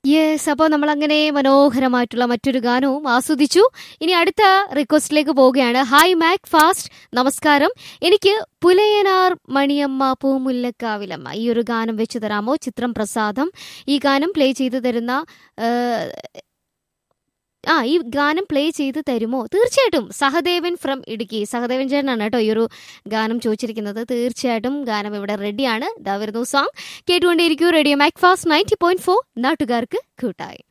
Yes, അപ്പോൾ നമ്മളങ്ങനെ മനോഹരമായിട്ടുള്ള മറ്റൊരു ഗാനവും ആസ്വദിച്ചു. ഇനി അടുത്ത റിക്വസ്റ്റിലേക്ക് പോവുകയാണ്. ഹായ് മാക് ഫാസ്റ്റ്, നമസ്കാരം. എനിക്ക് പുലയനാർ മണിയമ്മ പൂമുല്ലക്കാവിലമ്മ ഈ ഒരു ഗാനം വെച്ചു തരാമോ? ചിത്രം പ്രസാദം. ഈ ഗാനം പ്ലേ ചെയ്തു തരുന്ന ഈ ഗാനം പ്ലേ ചെയ്ത് തരുമോ? തീർച്ചയായിട്ടും. സഹദേവൻ ഫ്രം ഇടുക്കി, സഹദേവൻ ചേട്ടനാണ് കേട്ടോ ഈ ഒരു ഗാനം ചോദിച്ചിരിക്കുന്നത്. തീർച്ചയായിട്ടും ഗാനം ഇവിടെ റെഡിയാണ്. ഇതാ വരുന്നു സോങ്. കേട്ടുകൊണ്ടേയിരിക്കൂ റേഡിയോ മാക് ഫാസ്റ്റ് 90.4, നാട്ടുകാർക്ക് കൂട്ടായി.